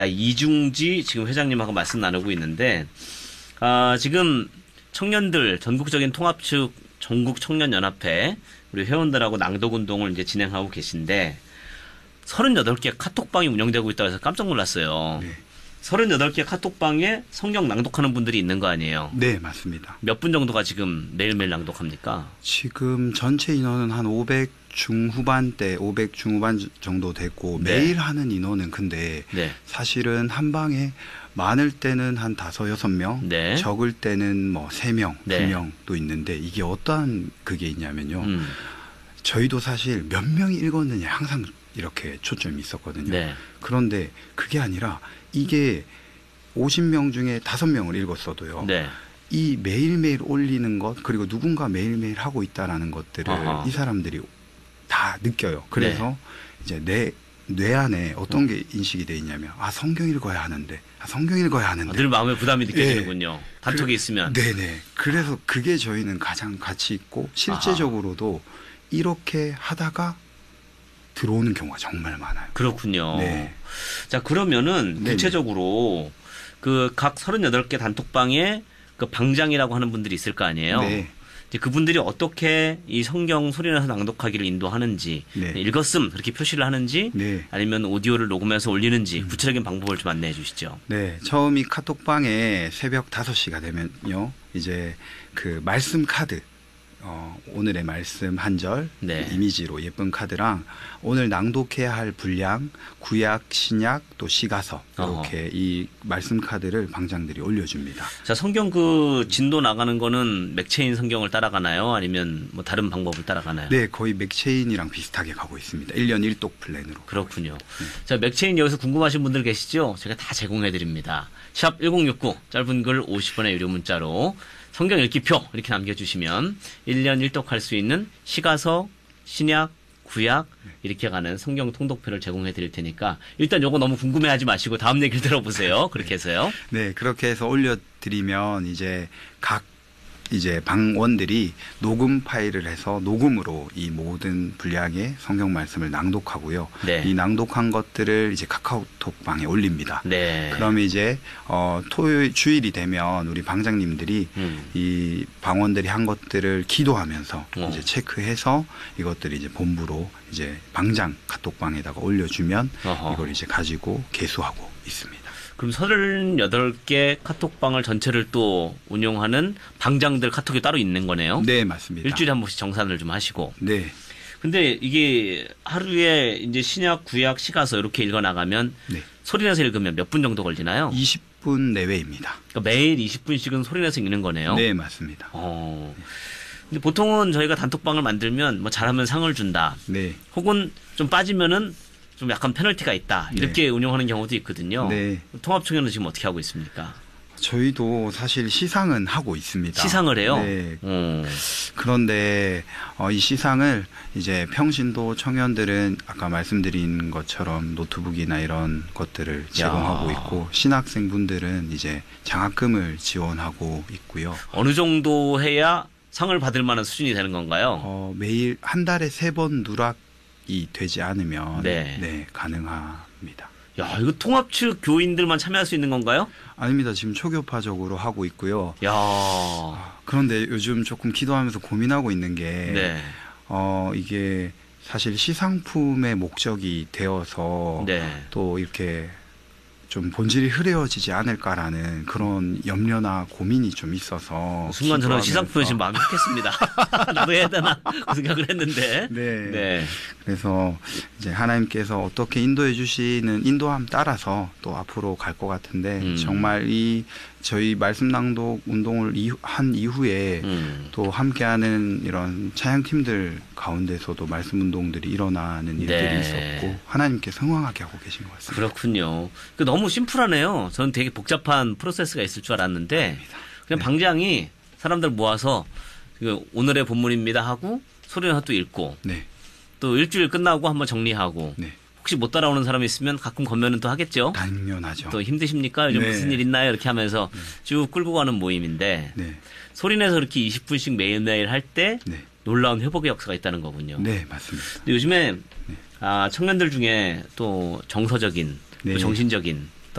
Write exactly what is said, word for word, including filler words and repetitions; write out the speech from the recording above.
이중지 지금 회장님하고 말씀 나누고 있는데, 아, 지금 청년들 전국적인 통합 측 전국 청년연합회 우리 회원들하고 낭독 운동을 이제 진행하고 계신데 서른여덟 개 카톡방이 운영되고 있다고 해서 깜짝 놀랐어요. 네. 서른여덟 개 카톡방에 성경 낭독하는 분들이 있는 거 아니에요? 네, 맞습니다. 몇 분 정도가 지금 매일매일 낭독합니까? 지금 전체 인원은 한 오백 중후반대, 오백 중후반 정도 됐고, 네. 매일 하는 인원은 근데 네. 사실은 한 방에 많을 때는 한 다섯, 여섯 명, 네. 적을 때는 뭐 세 명, 네. 두 명도 있는데 이게 어떠한 그게 있냐면요. 음. 저희도 사실 몇 명이 읽었느냐 항상 이렇게 초점이 있었거든요. 네. 그런데 그게 아니라 이게 오십 명 중에 다섯 명을 읽었어도요. 네. 이 매일매일 올리는 것 그리고 누군가 매일매일 하고 있다라는 것들을 아하. 이 사람들이 다 느껴요. 그래서 네. 이제 내 뇌 안에 어떤 게 인식이 돼 있냐면 아 성경 읽어야 하는데 아 성경 읽어야 하는데 아, 늘 마음에 부담이 느껴지는군요. 네. 단톡에 그, 있으면. 네네. 그래서 그게 저희는 가장 가치 있고 실제적으로도 아하. 이렇게 하다가 들어오는 경우가 정말 많아요. 그렇군요. 네. 자 그러면은 구체적으로 그 각 서른여덟 개 단톡방에 그 방장이라고 하는 분들이 있을 거 아니에요. 네. 이제 그분들이 어떻게 이 성경 소리내서 낭독하기를 인도하는지 네. 읽었음 그렇게 표시를 하는지 네. 아니면 오디오를 녹음해서 올리는지 음. 구체적인 방법을 좀 안내해 주시죠. 네, 처음 이 카톡방에 새벽 다섯 시가 되면요. 이제 그 말씀 카드 어, 오늘의 말씀 한 절 네. 이미지로 예쁜 카드랑 오늘 낭독해야 할 분량, 구약, 신약, 또 시가서 이렇게 어허. 이 말씀 카드를 방장들이 올려줍니다. 자, 성경 그 진도 나가는 거는 맥체인 성경을 따라가나요? 아니면 뭐 다른 방법을 따라가나요? 네, 거의 맥체인이랑 비슷하게 가고 있습니다. 일 년 일 독 플랜으로. 그렇군요. 네. 자, 맥체인 여기서 궁금하신 분들 계시죠? 제가 다 제공해 드립니다. 샵 일공육구 짧은 글 오십 원의 유료 문자로 성경 읽기표 이렇게 남겨주시면 일 년 일 독 할 수 있는 시가서, 신약, 구약 이렇게 가는 성경 통독표를 제공해 드릴 테니까 일단 요거 너무 궁금해하지 마시고 다음 얘기를 들어보세요. 그렇게 해서요. 네, 그렇게 해서 올려드리면 이제 각 이제 방원들이 녹음 파일을 해서 녹음으로 이 모든 분량의 성경 말씀을 낭독하고요. 네. 이 낭독한 것들을 이제 카카오톡 방에 올립니다. 네. 그러면 이제 어 토요일 주일이 되면 우리 방장님들이 음. 이 방원들이 한 것들을 기도하면서 어. 이제 체크해서 이것들이 이제 본부로 이제 방장 카톡방에다가 올려주면 어허. 이걸 이제 가지고 개수하고 있습니다. 그럼 서른여덟 개 카톡방을 전체를 또 운영하는 방장들 카톡이 따로 있는 거네요? 네, 맞습니다. 일주일에 한 번씩 정산을 좀 하시고. 네. 근데 이게 하루에 이제 신약, 구약, 시가서 이렇게 읽어 나가면 네. 소리내서 읽으면 몇 분 정도 걸리나요? 이십 분 내외입니다. 그러니까 매일 이십 분씩은 소리내서 읽는 거네요? 네, 맞습니다. 어. 근데 보통은 저희가 단톡방을 만들면 뭐 잘하면 상을 준다. 네. 혹은 좀 빠지면은 좀 약간 페널티가 있다. 이렇게 네. 운영하는 경우도 있거든요. 네. 통합청년은 지금 어떻게 하고 있습니까? 저희도 사실 시상은 하고 있습니다. 시상을 해요? 네. 음. 그런데 어, 이 시상을 이제 평신도 청년들은 아까 말씀드린 것처럼 노트북이나 이런 것들을 제공하고 야. 있고 신학생분들은 이제 장학금을 지원하고 있고요. 어느 정도 해야 상을 받을 만한 수준이 되는 건가요? 어, 매일 한 달에 세 번 누락 이 되지 않으면 네. 네, 가능합니다. 야, 이거 통합 측 교인들만 참여할 수 있는 건가요? 아닙니다. 지금 초교파적으로 하고 있고요. 야. 그런데 요즘 조금 기도하면서 고민하고 있는 게 네. 어, 이게 사실 시상품의 목적이 되어서 네. 또 이렇게 좀 본질이 흐려지지 않을까라는 그런 염려나 고민이 좀 있어서 순간 저는 시상품에 지금 마음이 흑했습니다. 나도 해야 되나 그 생각을 했는데 네. 네. 그래서 이제 하나님께서 어떻게 인도해 주시는 인도함 따라서 또 앞으로 갈 것 같은데 음. 정말 이 저희 말씀 낭독 운동을 한 이후에 음. 또 함께하는 이런 찬양팀들 가운데서도 말씀 운동들이 일어나는 일들이 네. 있었고 하나님께 성황하게 하고 계신 것 같습니다. 그렇군요. 너무 심플하네요. 저는 되게 복잡한 프로세스가 있을 줄 알았는데 아닙니다. 그냥 네. 방장이 사람들 모아서 오늘의 본문입니다 하고 소리나 또 읽고 네. 또 일주일 끝나고 한번 정리하고 네. 혹시 못 따라오는 사람이 있으면 가끔 건면은 또 하겠죠. 당연하죠. 또 힘드십니까? 요즘 네. 무슨 일 있나요? 이렇게 하면서 네. 쭉 끌고 가는 모임인데 네. 소리내서 이렇게 이십 분씩 매일매일 할 때 네. 놀라운 회복의 역사가 있다는 거군요. 네, 맞습니다. 근데 요즘에 네. 아, 청년들 중에 또 정서적인, 네. 또 정신적인